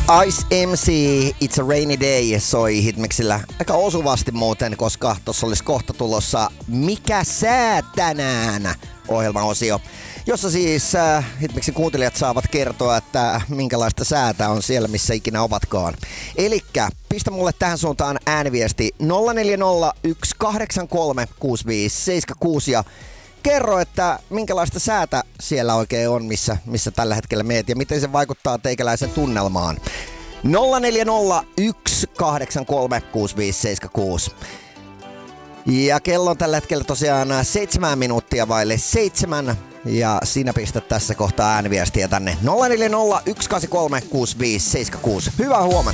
Ice MC, It's a Rainy Day soi Hitmixillä aika osuvasti muuten, koska tossa olisi kohta tulossa Mikä sää tänään -ohjelmaosio, jossa siis Hitmixin kuuntelijat saavat kertoa, että minkälaista säätä on siellä, missä ikinä ovatkaan. Elikkä pistä mulle tähän suuntaan ääniviesti 0401836576 ja kerro, että minkälaista säätä siellä oikein on, missä tällä hetkellä meet ja miten se vaikuttaa teikäläisen tunnelmaan. 0401836576. Ja kello on tällä hetkellä tosiaan 7 minuuttia vaille 7 ja sinä pistät tässä kohtaa ääniviestiä tänne 0401836576. Hyvää huomenta!